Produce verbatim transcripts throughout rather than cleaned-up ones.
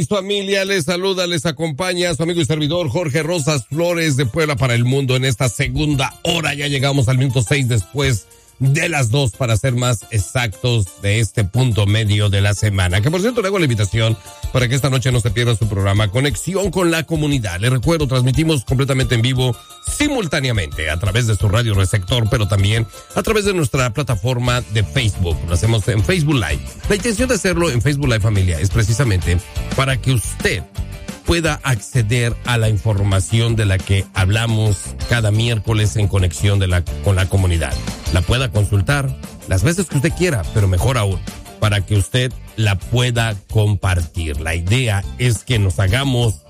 Familia, les saluda, les acompaña su amigo y servidor Jorge Rosas Flores de Puebla para el Mundo en esta segunda hora. Ya llegamos al minuto seis después de las dos para ser más exactos de este punto medio de la semana. Que por cierto le hago la invitación para que esta noche no se pierda su programa Conexión con la Comunidad. Les recuerdo, transmitimos completamente en vivo simultáneamente a través de su radio receptor, pero también a través de nuestra plataforma de Facebook. Lo hacemos en Facebook Live. La intención de hacerlo en Facebook Live, familia, es precisamente para que usted pueda acceder a la información de la que hablamos cada miércoles en Conexión de la, con la Comunidad. La pueda consultar las veces que usted quiera, pero mejor aún, para que usted la pueda compartir. La idea es que nos hagamos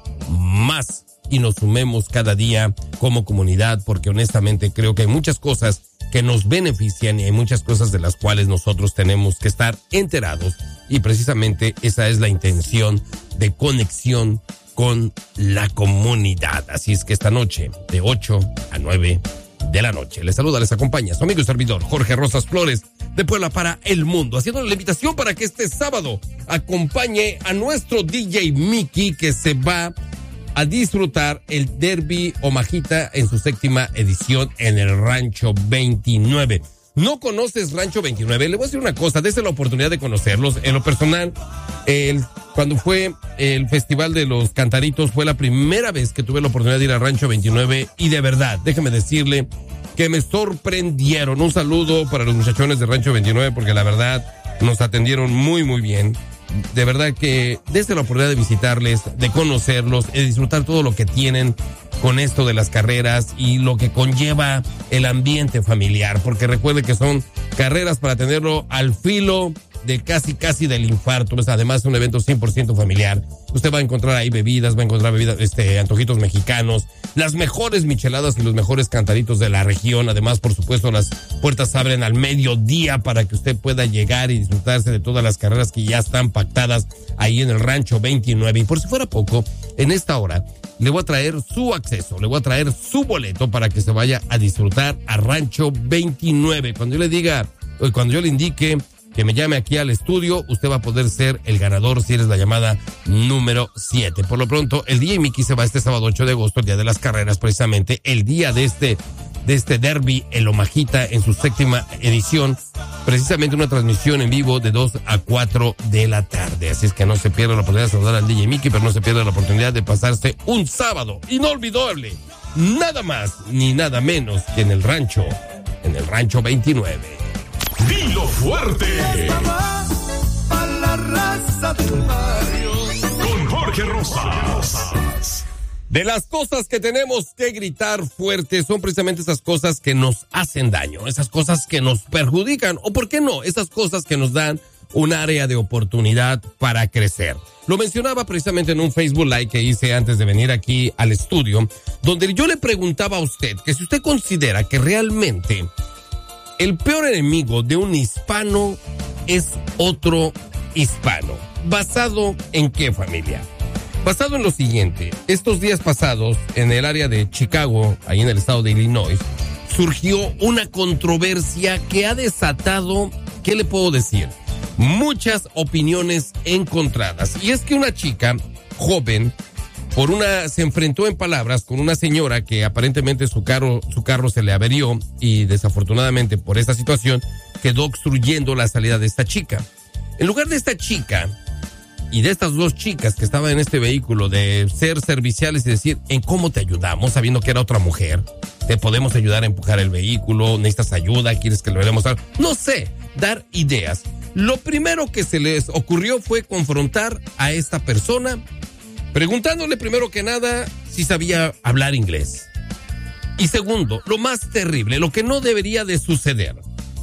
más y nos sumemos cada día como comunidad, porque honestamente creo que hay muchas cosas que nos benefician y hay muchas cosas de las cuales nosotros tenemos que estar enterados, y precisamente esa es la intención de Conexión con la Comunidad. Así es que esta noche, de ocho a nueve de la noche, les saluda, les acompaña su amigo y servidor Jorge Rosas Flores de Puebla para el Mundo, haciendo la invitación para que este sábado acompañe a nuestro D J Mickey, que se va a disfrutar el Derby Omajita en su séptima edición en el Rancho veintinueve. ¿No conoces Rancho veintinueve? Le voy a decir una cosa, dése la oportunidad de conocerlos. En lo personal, el, cuando fue el Festival de los Cantaritos, fue la primera vez que tuve la oportunidad de ir a Rancho veintinueve, y de verdad, déjeme decirle que me sorprendieron. Un saludo para los muchachones de Rancho veintinueve, porque la verdad nos atendieron muy, muy bien. De verdad que desde la oportunidad de visitarles, de conocerlos, de disfrutar todo lo que tienen con esto de las carreras y lo que conlleva el ambiente familiar, porque recuerde que son carreras para tenerlo al filo de casi casi del infarto. Pues además es un evento cien por ciento familiar. Usted va a encontrar ahí bebidas, va a encontrar bebidas, este, antojitos mexicanos, las mejores micheladas y los mejores cantaritos de la región. Además, por supuesto, las puertas abren al mediodía para que usted pueda llegar y disfrutarse de todas las carreras que ya están pactadas ahí en el Rancho veintinueve. Y por si fuera poco, en esta hora le voy a traer su acceso, le voy a traer su boleto para que se vaya a disfrutar a Rancho veintinueve. Cuando yo le diga, cuando yo le indique que me llame aquí al estudio, usted va a poder ser el ganador si eres la llamada número siete. Por lo pronto, el D J Mickey se va este sábado ocho de agosto, el día de las carreras, precisamente el día de este, de este derby, el Omajita, en su séptima edición, precisamente una transmisión en vivo de dos a cuatro de la tarde. Así es que no se pierda la oportunidad de saludar al D J Mickey, pero no se pierda la oportunidad de pasarse un sábado inolvidable, nada más ni nada menos que en el rancho, en el Rancho veintinueve. Dilo fuerte. La raza del barrio. Con Jorge Rosas. De las cosas que tenemos que gritar fuerte son precisamente esas cosas que nos hacen daño, esas cosas que nos perjudican, o por qué no, esas cosas que nos dan un área de oportunidad para crecer. Lo mencionaba precisamente en un Facebook Live que hice antes de venir aquí al estudio, donde yo le preguntaba a usted que si usted considera que realmente el peor enemigo de un hispano es otro hispano. ¿Basado en qué, familia? Basado en lo siguiente. Estos días pasados, en el área de Chicago, ahí en el estado de Illinois, surgió una controversia que ha desatado, ¿qué le puedo decir? Muchas opiniones encontradas. Y es que una chica joven, por una, se enfrentó en palabras con una señora que aparentemente su carro, su carro se le averió, y desafortunadamente por esta situación quedó obstruyendo la salida de esta chica. En lugar de esta chica y de estas dos chicas que estaban en este vehículo de ser serviciales y decir, ¿en cómo te ayudamos? Sabiendo que era otra mujer, te podemos ayudar a empujar el vehículo, necesitas ayuda, quieres que lo veremos, no sé, dar ideas. Lo primero que se les ocurrió fue confrontar a esta persona, preguntándole primero que nada si sabía hablar inglés. Y segundo, lo más terrible, lo que no debería de suceder,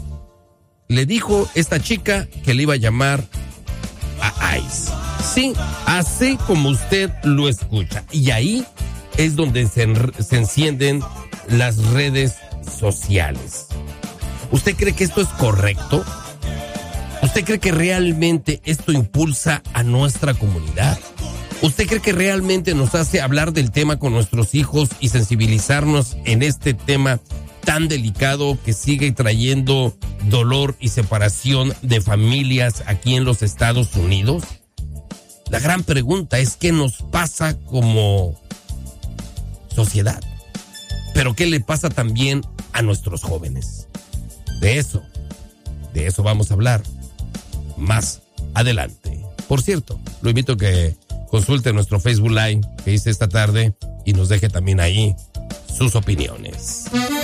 le dijo esta chica que le iba a llamar a ICE. Sí, así como usted lo escucha. Y ahí es donde se, en, se encienden las redes sociales. ¿Usted cree que esto es correcto? ¿Usted cree que realmente esto impulsa a nuestra comunidad? ¿Usted cree que realmente nos hace hablar del tema con nuestros hijos y sensibilizarnos en este tema tan delicado que sigue trayendo dolor y separación de familias aquí en los Estados Unidos? La gran pregunta es qué nos pasa como sociedad, pero qué le pasa también a nuestros jóvenes. De eso, de eso vamos a hablar más adelante. Por cierto, lo invito a que consulte nuestro Facebook Live que hice esta tarde y nos deje también ahí sus opiniones.